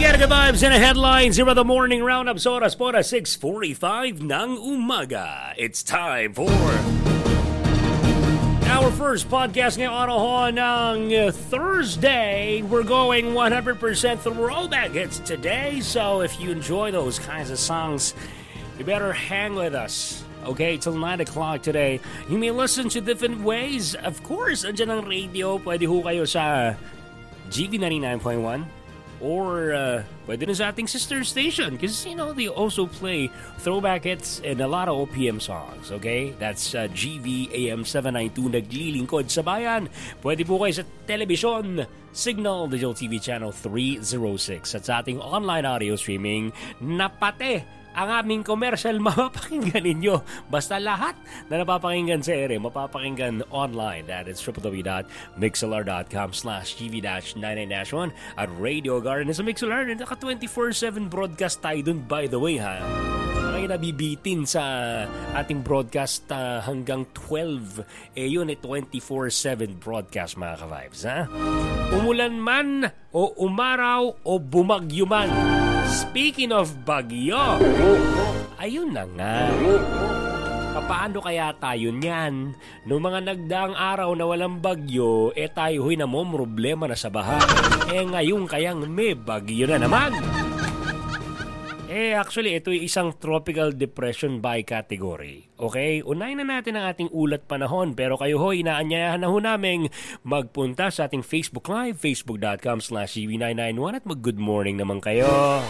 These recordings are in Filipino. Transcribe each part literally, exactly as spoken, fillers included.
Good vibes and a headlines here at the morning roundup. So oras po na six forty-five ng umaga. It's time for our first podcast ngayong araw ng Thursday. We're going one hundred percent throwback hits today. So if you enjoy those kinds of songs, you better hang with us. Okay, till nine o'clock today. You may listen to different ways. Of course, andyan ang radio. Pwede ho kayo sa G V ninety-nine point one. Or uh, pwede na sa ating sister station because, you know, they also play throwback hits and a lot of O P M songs, okay? That's uh, G V A M seven ninety-two, naglilingkod sa bayan. Pwede po kayo sa telebisyon, Signal Digital T V Channel three oh six at sa ating online audio streaming na pati ang aming commercial mapapakinggan ninyo. Basta lahat na napapakinggan sa ere, mapapakinggan online. That is w w w dot mixlr dot com slash g v ninety-nine one at Radio Garden. Sa Mixlr, naka twenty-four seven broadcast tayo dun, by the way, ha? Kayo nabibitin sa ating broadcast uh, hanggang twelve. Eh yun, eh, twenty-four seven broadcast, mga ka-vibes, ha? Umulan man, o umaraw, o bumagyo man. Speaking of bagyo, ayun na nga. Paano kaya tayo niyan? Noong mga nagdaang araw na walang bagyo, eh tayo huy na mo problema na sa baha. Eh ngayon kayang may bagyo na naman. Eh actually, ito ay isang tropical depression by category. Okay? Unahin na natin ang ating ulat panahon. Pero kayo ho, inaanyayahan na ho namin magpunta sa ating Facebook Live, facebook dot com slash g v nine nine one at mag-good morning naman kayo.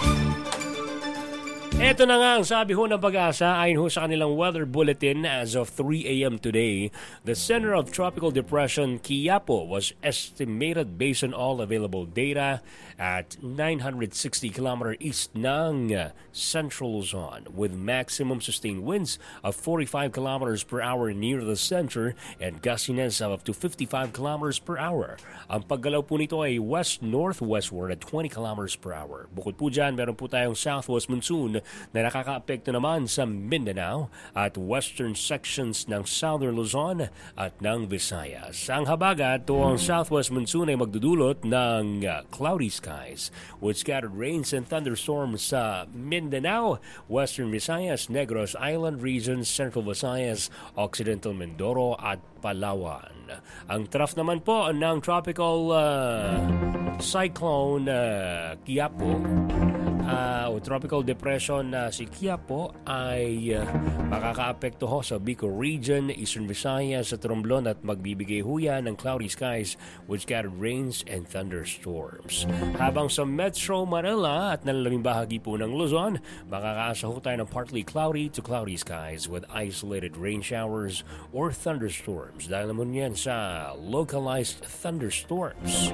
Ito na nga ang sabi ho ng Pag-asa ayon ho sa kanilang weather bulletin as of three a m today. The center of tropical depression Quiapo was estimated based on all available data at nine hundred sixty kilometers east ng Central Luzon with maximum sustained winds of forty-five kilometers per hour near the center and gustiness of up to fifty-five kilometers per hour. Ang paggalaw po nito ay west-northwestward at twenty kilometers per hour. Bukod po dyan, meron po tayong southwest monsoon na nakaka-apekto naman sa Mindanao at western sections ng Southern Luzon at ng Visayas. Ang habagat, ito ang southwest monsoon ay magdudulot ng uh, cloudy skies with scattered rains and thunderstorms sa Mindanao, western Visayas, Negros Island regions, central Visayas, occidental Mindoro at Palawan. Ang trough naman po ng tropical uh, cyclone uh, Quiapo Uh, o tropical depression na uh, si Quiapo ay uh, makakaapekto ho sa Bicol region, Eastern Visayas at Romblon at magbibigay huya ng cloudy skies with scattered rains and thunderstorms. Habang sa Metro Manila at nalalaming bahagi po ng Luzon, makakaasa ho tayo ng partly cloudy to cloudy skies with isolated rain showers or thunderstorms. Dahil naman yan sa localized thunderstorms.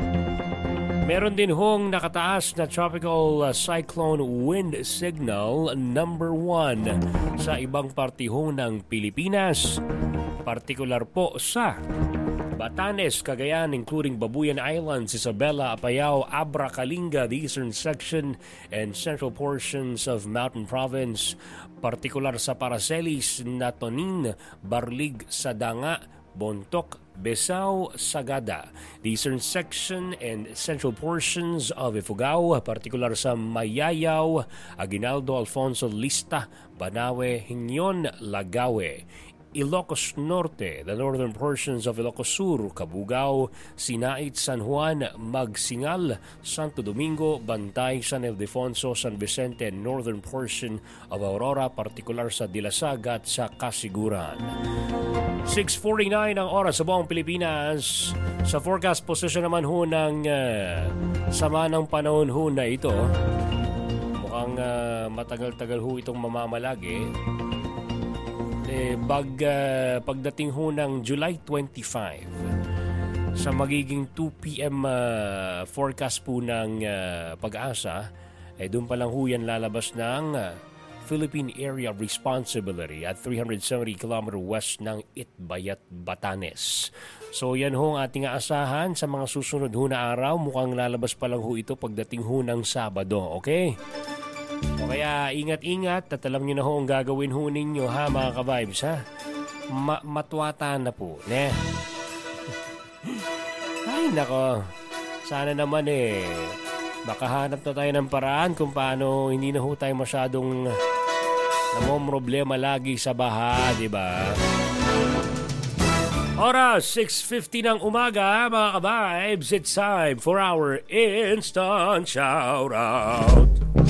Meron din hong nakataas na tropical uh, cyclone wind signal number one sa ibang parte ho ng Pilipinas. Partikular po sa Batanes, Cagayan, including Babuyan Islands, Isabela, Apayao, Abra, Kalinga, the eastern section and central portions of Mountain Province. Partikular sa Paracelis, Natonin, Barlig, Sadanga, Bontoc, Besao, Sagada, the eastern section and central portions of Ifugao, particular sa Mayayaw, Aguinaldo, Alfonso, Lista, Banawe, Hingyon, Lagawe, Ilocos Norte, the northern portions of Ilocos Sur, Cabugao, Sinait, San Juan, Magsingal, Santo Domingo, Bantay, San Ildefonso, San Vicente, and northern portion of Aurora, particular sa Dilasag at sa Kasiguran. six forty-nine ang oras sa buong Pilipinas. Sa forecast position naman ho ng uh, sama ng panahon ho na ito. Mukhang uh, matagal-tagal ho itong mamamalagi. Eh, bag, uh, pagdating ho ng July twenty-five, sa magiging two p m uh, forecast po ng uh, Pag-asa, eh doon pa lang ho yan lalabas ng uh, Philippine Area of Responsibility at three hundred seventy kilometers west ng Itbayat, Batanes. So yan ho ang ating aasahan sa mga susunod ho na araw. Mukhang lalabas pa lang ho ito pagdating ho ng Sabado, okay? O kaya ingat-ingat at alam nyo na ho ang gagawin ho ninyo ha mga ka-vibes ha. Ma- matwata na po. Ne? Ay nako, sana naman eh Baka hanap na tayo ng paraan kung paano hindi na ho tayo masyadong namomroblema lagi sa baha, di ba? Oras, six fifty ng umaga, mga ka-vibes. It's time for our instant shoutout.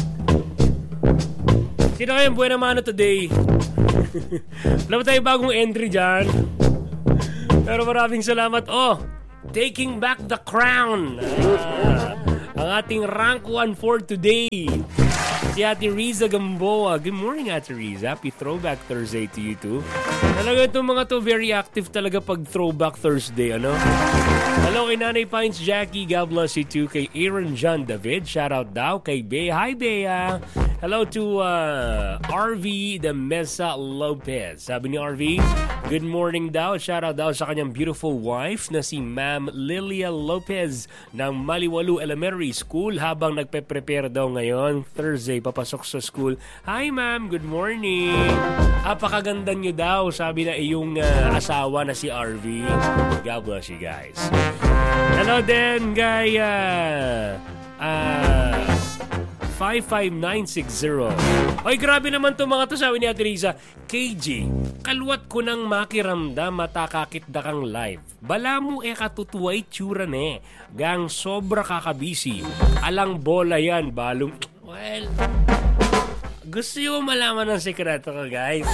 Sino kayong buwan naman today? Wala ba tayo bagong entry dyan? Pero maraming salamat. Oh, taking back the crown. Ah, ang ating rank one for today. Si Ate Riza Gamboa. Good morning, Ate Riza. Happy Throwback Thursday to you too. Talaga itong mga to very active talaga pag Throwback Thursday, ano? Hello kay Nanay Pines Jackie. God bless you too. Kay Aaron John David. Shoutout daw. Kay Bea. Hi, Bea. Hello to uh, R V the Mesa Lopez. Sabi ni R V, good morning daw. Shoutout daw sa kanyang beautiful wife na si Ma'am Lilia Lopez ng Maliwalu Elementary School habang nagpe-prepare daw ngayon. Thursday, papasok sa school. Hi, ma'am. Good morning. Apakaganda nyo daw. Sabi na iyong uh, asawa na si R V. God bless you guys. Hello din, guy. Uh, uh, five five nine six zero. Oy, grabe naman to mga to, sabi ni Ate Riza. K J, kalwat ko nang makiramdam matakakit da kang live. Bala mo e katutuway tsura ne. Gang sobra kakabisi. Alang bola yan, balong... Well, gusto nyo malaman ng sekreto ko, guys.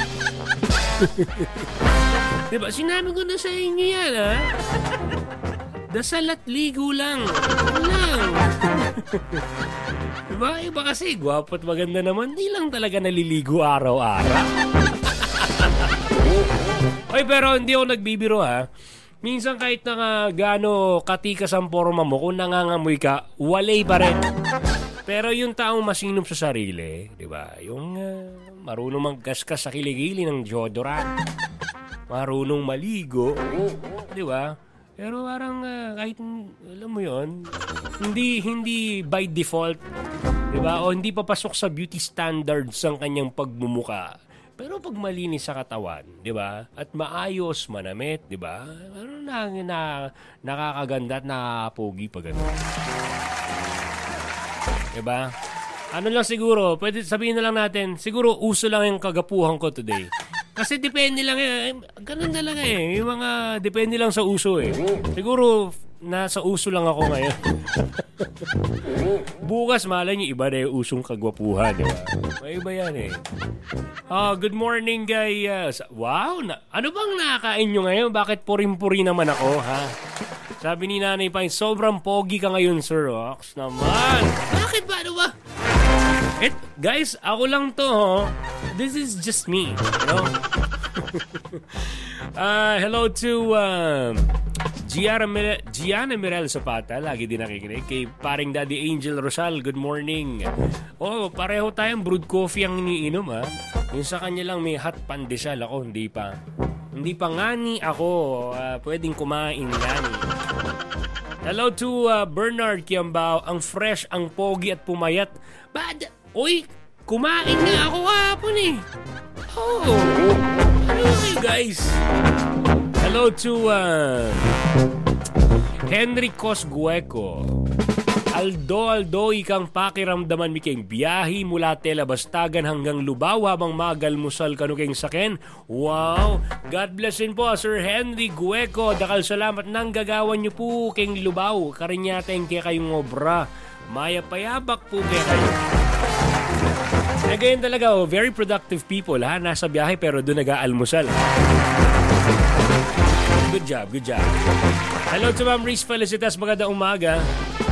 Diba, sinabi ko na sa inyo yan, ha? Dasal at ligo lang. Lang. Diba? Iba kasi, gwapo at maganda naman. Di lang talaga naliligo araw-araw. Oy, pero hindi ako nagbibiro, ha? Minsan kahit na nga gaano katikas ang forma mo, kung nangangamoy ka, walay pa rin. Pero yung taong masinop sa sarili, di ba? Yung uh, marunong magkaskas sa kiligili ng deodorant. Marunong maligo. Di ba? Pero parang uh, kahit, alam mo yon, hindi hindi by default, di ba? O hindi papasok sa beauty standards ang kanyang pagmumuka. Pero pag malinis sa katawan, di ba? At maayos, manamit, di ba? Ano na, na nakakaganda at nakapogi pa gano'n. Di ba? Ano lang siguro, pwede sabihin na lang natin, siguro uso lang yung kagapuhan ko today. Kasi depende lang eh. Ganun talaga eh. Yung mga depende lang sa uso eh. Siguro nasa uso lang ako ngayon. Bukas malay niyo iba na yung usong kagwapuhan, di ba? May iba yan eh. Ah, good morning guys. Wow, na, ano bang nakakain nyo ngayon? Bakit puring-puri naman ako, ha? Sabi ni Nanay Pine, sobrang pogi ka ngayon, Sir Rox. Naman. Bakit ba? Ano ba? Et, guys, ako lang to, ho. This is just me, you know? uh, hello to um, Gianna, Mir- Gianna Mirel Zapata. Lagi din nakikinig. Kay paring Daddy Angel Rosal, good morning. Oh, pareho tayong brewed coffee ang iniinom, ha? Yung sa kanya lang may hot pandesal. Ako, hindi pa. Hindi pa ngani ako. Uh, pwedeng kumain ngani. Hello to uh, Bernard Kiambao. Ang fresh, ang pogi at pumayat. Bad. Uy, kumain na ako hapon eh. Oh. Ano kayo guys? Hello to uh, Henry Cosgueco. Aldo, Aldo, ikang pakiramdaman mi keng biyahe mula Tela Bastagan hanggang Lubao habang magalmusal kanu keng saken. Wow! God blessin po, Sir Henry Gueco. Dakal salamat nang gagawan niyo po keng Lubao. Karinyateng kaya kayong obra. Maya payabak po kaya kayo. Eh, ganyan talaga, oh, very productive people, ha? Nasa biyahe pero doon nag-aalmusal. Good job, good job. Hello to Ma'am Reese Felicitas, magandang umaga.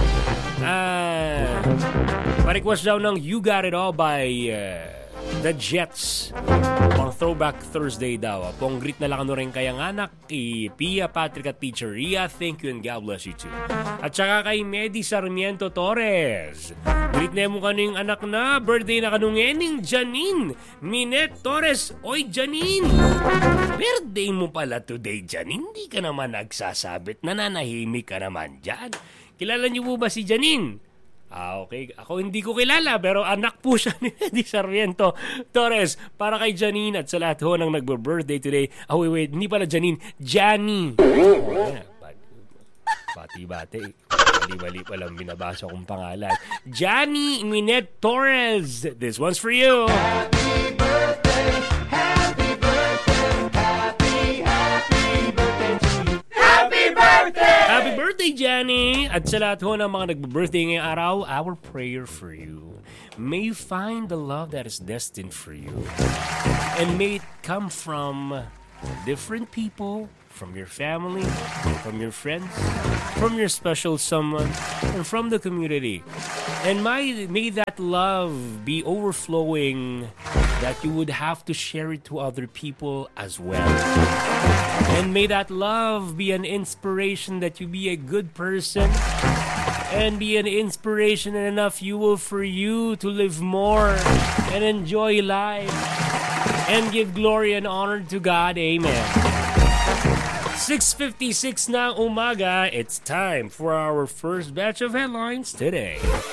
Ah, pa-request daw ng You Got It All by uh, The Jets. Pang Throwback Thursday daw. Pong greet na lang ano rin kayang anak, kay Pia, Patrick at Teacher Ria. Thank you and God bless you too. At saka kay Medi Sarmiento Torres. Greet na mo kanong anak na. Birthday na kanong ening Janine Minette Torres. Oy, Janine! Birthday mo pala today, Janine. Hindi ka naman nagsasabit. Nananahimik ka naman dyan. Kilala niyo po ba si Janine? Ah, okay. Ako hindi ko kilala, pero anak po siya ni Eddie Sarmiento Torres. Para kay Janine at sa lahat ho nang nagbe-birthday today. Ah, wait, wait. Hindi pala Janine. Janny. Oh, yeah. Bati-bati. Mali-mali palang binabasa kong pangalan. Johnny Minette Torres. This one's for you. Happy birthday, happy birthday, happy, happy birthday to you. Happy birthday! Happy birthday, Johnny! At sa lahat ho ng mga nagbe-birthday ngayong araw, our prayer for you. May you find the love that is destined for you. And may it come from different people, from your family, from your friends, from your special someone, and from the community. And may, may that love be overflowing that you would have to share it to other people as well. And may that love be an inspiration that you be a good person and be an inspiration and enough fuel for you to live more and enjoy life and give glory and honor to God. Amen. six fifty-six na umaga, it's time for our first batch of headlines today.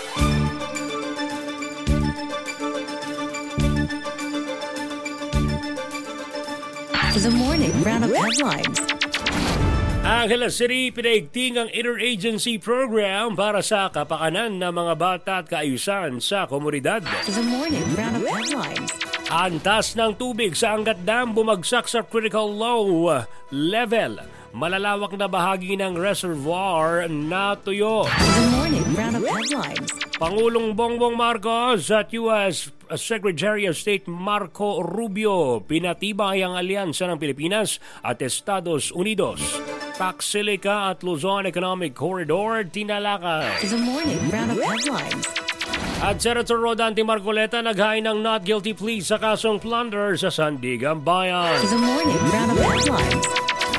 The morning roundup headlines. Angeles City pinaigting ang interagency program para sa kapakanan ng mga bata at kaayusan sa komunidad. The morning roundup headlines. Antas ng tubig sa Angat Dam bumagsak sa critical low level. Malalawak na bahagi ng reservoir na tuyo. The morning roundup headlines. Pangulong Bongbong Marcos at U S Secretary of State Marco Rubio pinatibay ang alyansa ng Pilipinas at Estados Unidos. Pacsilica at Luzon Economic Corridor tinalakay. The morning roundup headlines. At Senator Rodante Marcoleta naghain ng not guilty plea sa kasong plunder sa Sandigan Bayan. The morning roundup headlines.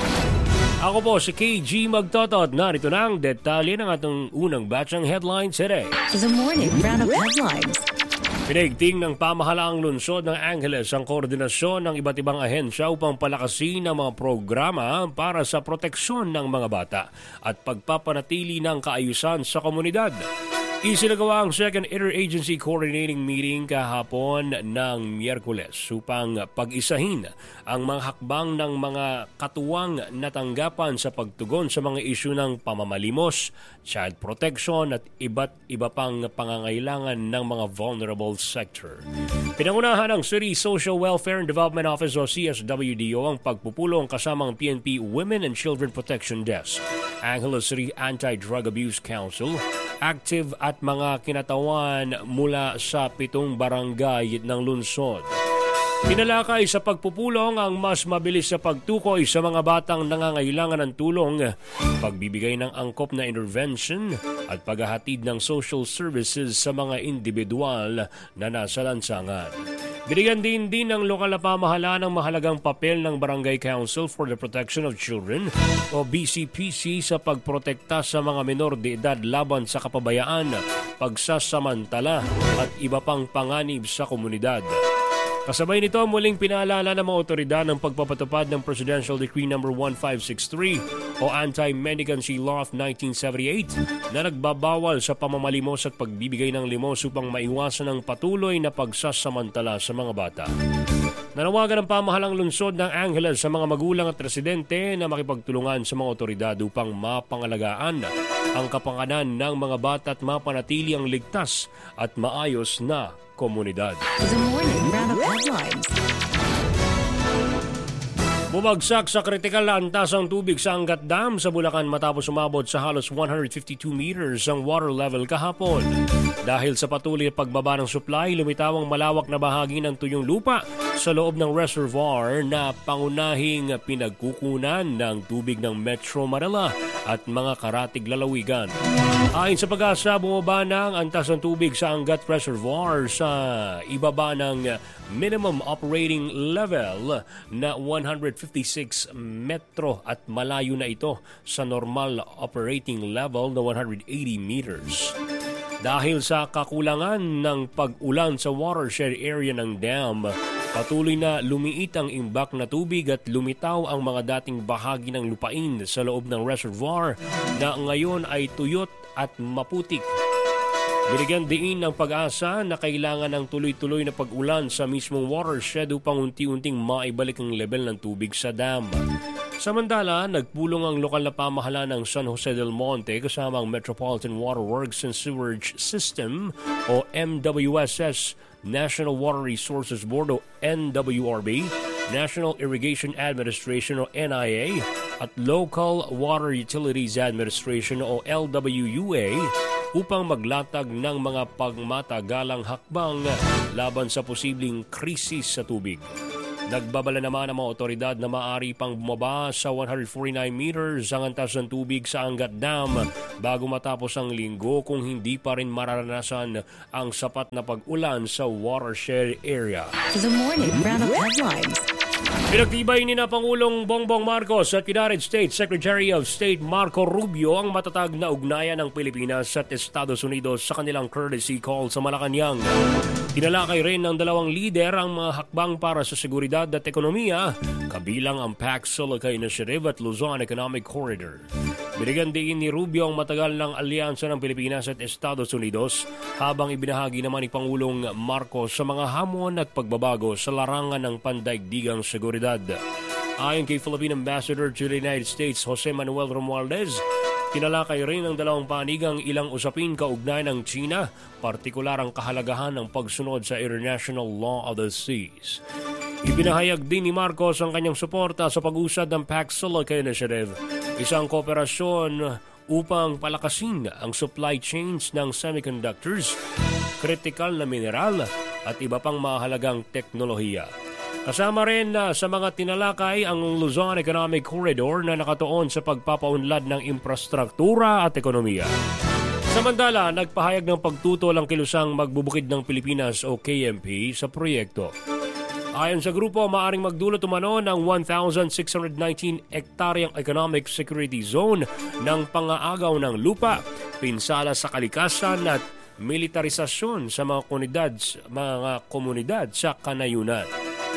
Ako po si K G Magtotot. Narito na ang detalye ng atong unang batch ng headlines today. The morning roundup headlines. Pinaigting ng pamahalaang lungsod ng Angeles ang koordinasyon ng iba't ibang ahensya upang palakasin ang mga programa para sa proteksyon ng mga bata at pagpapanatili ng kaayusan sa komunidad. Isinagawa ang second Interagency Coordinating Meeting kahapon ng Miyerkules upang pag-isahin ang mga hakbang ng mga katuwang natanggapan sa pagtugon sa mga isyu ng pamamalimos, child protection at iba't iba pang pangangailangan ng mga vulnerable sector. Pinangunahan ng City Social Welfare and Development Office o C S W D O ang pagpupulong kasamang P N P Women and Children Protection Desk, Angeles City Anti-Drug Abuse Council, active at mga kinatawan mula sa pitong barangay ng lungsod. Pinalakay sa pagpupulong ang mas mabilis sa pagtukoy sa mga batang nangangailangan ng tulong, pagbibigay ng angkop na intervention at paghahatid ng social services sa mga individual na nasa lansangan. Binigyan din din ng lokal na pamahalaan ng mahalagang papel ng Barangay Council for the Protection of Children o B C P C sa pagprotekta sa mga menor de edad laban sa kapabayaan, pagsasamantala at iba pang panganib sa komunidad. Kasabay nito, muling pinaalala ng mga otoridad ng pagpapatupad ng Presidential Decree number one five six three o Anti-Mendicancy Law of nineteen seventy-eight na nagbabawal sa pamamalimos at pagbibigay ng limos upang maiwasan ang patuloy na pagsasamantala sa mga bata. Nanawagan ng pamahalang lungsod ng Angeles sa mga magulang at residente na makipagtulungan sa mga otoridad upang mapangalagaan ang kapakanan ng mga bata at mapanatili ang ligtas at maayos na komunidad. The morning roundup headlines. Bumagsak sa kritikal na antas ang tubig sa Angat Dam sa Bulacan matapos umabot sa halos one hundred fifty-two meters ang water level kahapon. Dahil sa patuloy na pagbaba ng supply, lumitaw ang malawak na bahagi ng tuyong lupa sa loob ng reservoir na pangunahing pinagkukunan ng tubig ng Metro Manila at mga karatig lalawigan. Ayon sa Pag-asa, bumaba na ang antas ng tubig sa Angat Reservoir sa ibaba ng minimum operating level na one hundred fifty-six metro at malayo na ito sa normal operating level na one hundred eighty meters. Dahil sa kakulangan ng pag-ulan sa watershed area ng dam, patuloy na lumiit ang imbak na tubig at lumitaw ang mga dating bahagi ng lupain sa loob ng reservoir na ngayon ay tuyot at maputik. Binigyan din ng Pag-asa na kailangan ng tuloy-tuloy na pag-ulan sa mismong watershed upang unti-unting maibalik ang level ng tubig sa dam. Samantala, nagpulong ang lokal na pamahalaan ng San Jose del Monte kasama ang Metropolitan Water Works and Sewerage System o M W S S, National Water Resources Board o N W R B, National Irrigation Administration o N I A, at Local Water Utilities Administration o L W U A upang maglatag ng mga pagmatagalang hakbang laban sa posibleng krisis sa tubig. Nagbabala naman ang mga otoridad na maaari pang bumaba sa one hundred forty-nine meters ang antas ng tubig sa Angat Dam bago matapos ang linggo kung hindi pa rin mararanasan ang sapat na pag-ulan sa watershed area. The morning roundup headlines. Pinagtibay ni na Pangulong Bongbong Marcos at United States Secretary of State Marco Rubio ang matatag na ugnayan ng Pilipinas at Estados Unidos sa kanilang courtesy call sa Malacanang. Tinalakay rin ng dalawang lider ang mga hakbang para sa seguridad at ekonomiya, kabilang ang Pax Silica Initiative at Luzon Economic Corridor. Binigyan din ni Rubio ang matagal ng alyansa ng Pilipinas at Estados Unidos habang ibinahagi naman ni Pangulong Marcos sa mga hamon at pagbabago sa larangan ng pandaigdigang seguridad. Ayon kay Philippine Ambassador to the United States Jose Manuel Romualdez, tinalakay rin ng dalawang panigang ilang usapin kaugnay ng China, partikular ang kahalagahan ng pagsunod sa International Law of the Seas. Ibinahayag din ni Marcos ang kanyang suporta sa pag-usad ng Pax Silica Initiative, isang kooperasyon upang palakasin ang supply chains ng semiconductors, kritikal na mineral at iba pang mahalagang teknolohiya. Kasama rin uh, sa mga tinalakay ang Luzon Economic Corridor na nakatuon sa pagpapaunlad ng infrastruktura at ekonomiya. Samantala, nagpahayag ng pagtutol ang kilusang magbubukid ng Pilipinas o K M P sa proyekto. Ayon sa grupo, maaaring magdulot umano ng one thousand six hundred nineteen hektaryang economic security zone ng pangaagaw ng lupa, pinsala sa kalikasan at militarisasyon sa mga komunidad, mga komunidad sa kanayunan.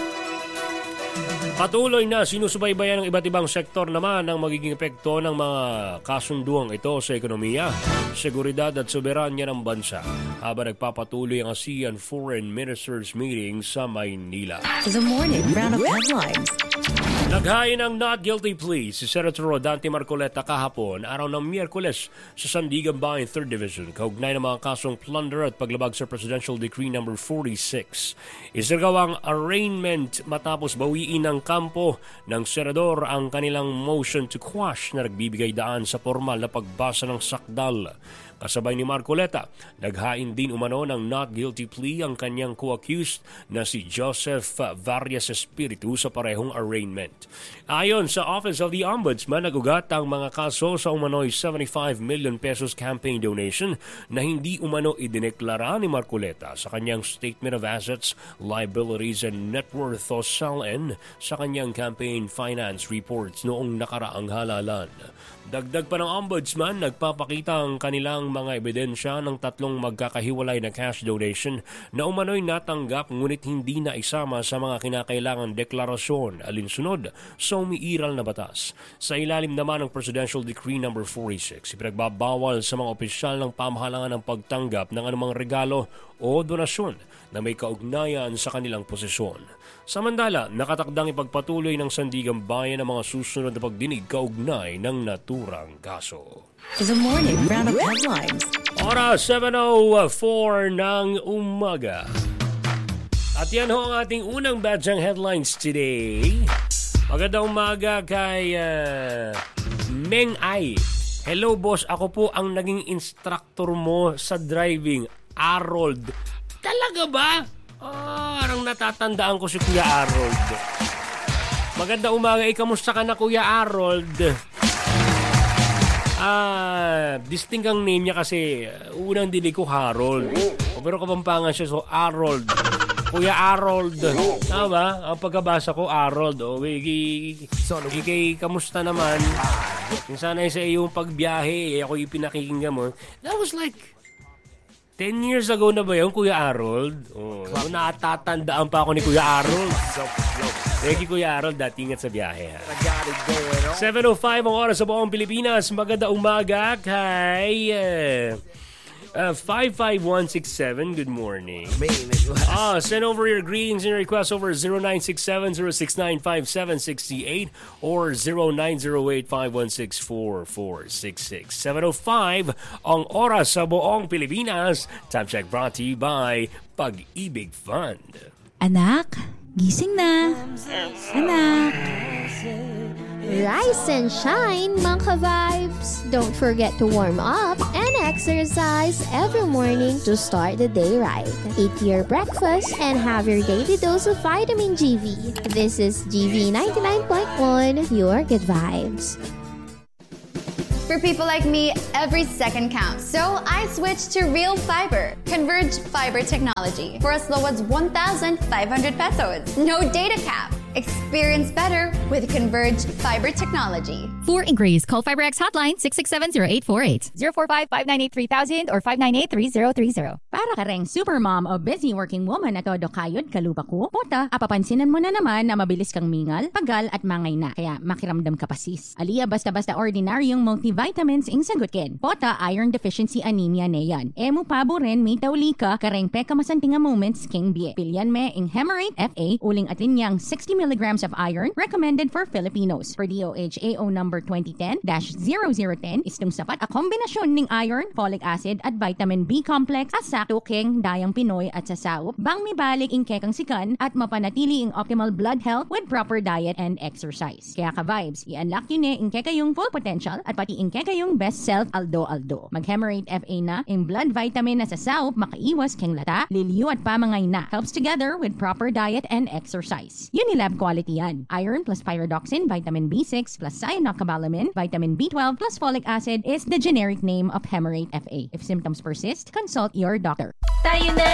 Patuloy na sinusubaybayan ng iba't ibang sektor naman ang magiging epekto ng mga kasunduang ito sa ekonomiya, seguridad at soberanya ng bansa habang nagpapatuloy ang ASEAN Foreign Ministers Meeting sa Maynila. The morning roundup headlines. Naghain ng not guilty plea si Senator Rodante Marcoleta kahapon araw ng Miyerkules sa Sandigan Bayan third Division kaugnay ng mga kasong plunder at paglabag sa Presidential Decree number forty-six. Isagawang arraignment matapos bawiin ng kampo ng senador ang kanilang motion to quash na nagbibigay daan sa formal na pagbasa ng sakdal. Kasabay ni Marcoleta, naghain din umano ng not guilty plea ang kanyang co-accused na si Joseph Varias Espiritu sa parehong arraignment. Ayon sa Office of the Ombudsman, nagugat ang mga kaso sa umano'y seventy-five million pesos campaign donation na hindi umano idineklara ni Marcoleta sa kanyang Statement of Assets, Liabilities and Net Worth o S A L N sa kanyang campaign finance reports noong nakaraang halalan. Dagdag pa ng Ombudsman, nagpapakita ang kanilang mga ebidensya ng tatlong magkakahiwalay na cash donation na umano'y natanggap ngunit hindi na isama sa mga kinakailangang deklarasyon alinsunod sa umiiral na batas. Sa ilalim naman ng Presidential Decree number forty-six, ipinagbabawal sa mga opisyal ng pamahalaan ang pagtanggap ng anumang regalo o donasyon na may kaugnayan sa kanilang posisyon. Samantala, nakatakdang ipagpatuloy ng Sandigan Bayan ang mga susunod na pagdinig kaugnay ng naturang kaso. The morning roundup headlines. Oras seven oh four ng umaga. At yan ho ang ating unang badyang headlines today. Magandang umaga kay uh, Meng Ai. Hello boss, ako po ang naging instructor mo sa driving. Harold. Talaga ba? Oh, parang natatandaan ko si Kuya Harold. Maganda umaga. Eh, kamusta ka na Kuya Harold? Ah, distinct ang name niya kasi unang dinig ko Harold. O, pero kapampangan siya, so Harold. Kuya Harold. Tama ba? Ang pagkabasa ko, Harold. O, kay, kay, kamusta naman? Kung sanay sa iyong pagbiyahe, eh, ako yung pinakikinggan mo. That was like ten years ago na ba yun, Kuya Harold? Oh, natatandaan pa ako ni Kuya Harold. Thank you, Kuya Harold. Dati ingat sa biyahe. seven oh five ang oras sa buong Pilipinas. Maganda umaga kay uh, Uh, five five one six seven, good morning. Main it was. Ah, send over your greetings and requests over zero nine six seven, zero six nine five seven six eight or zero nine zero eight five one six four four six six. seven oh five ang oras sa buong Pilipinas. Time check brought to you by Pag-ibig Fund. Anak, gising na. Anak. Rise and shine, mga ka-vibes! Don't forget to warm up and exercise every morning to start the day right. Eat your breakfast and have your daily dose of vitamin G V. This is G V ninety-nine point one, your good vibes. For people like me, every second counts. So I switched to Real Fiber, Converge Fiber Technology, for as low as one thousand five hundred pesos. No data cap. Experience better with Converge Fiber Technology. For inquiries, call FiberX hotline six six seven, zero eight four eight, zero four five, five nine eight, three thousand or five nine eight, three zero three zero. Para ka ring supermom o busy working woman na todo kayod kaluba ko, puta, apapansinan mo na naman na mabilis kang mingal, pagal at mangay na. Kaya makiramdam ka pa sis. Aliya basta-basta ordinaryong multivitamins ing sagutkin. Pota iron deficiency anemia na yan. Emu pabo rin may tauli ka kareng peka masantinga moments king bie. Pilyan me ing Hemarate F A uling atin niyang sixty milligrams of iron recommended for Filipinos. For D O H A O number twenty ten dash zero zero one istong sapat a kombinasyon ning iron, folic acid at vitamin B complex as sakto king dayang Pinoy at sasaup bang mibalik ing kekang sikan at mapanatili ing optimal blood health with proper diet and exercise. Kaya ka vibes, i-unlock yun eh ing kekayong full potential at pati ing kekayong best self aldo aldo. Mag Hemarate F A na ing blood vitamin na sasaup makaiwas keng lata, liliyo at pamangay na. Helps together with proper diet and exercise. Unilab quality yan. Iron plus pyridoxine, vitamin B six plus cyanocobalamin, vitamin B twelve plus folic acid is the generic name of Hemarate F A. If symptoms persist, consult your doctor. Tayo na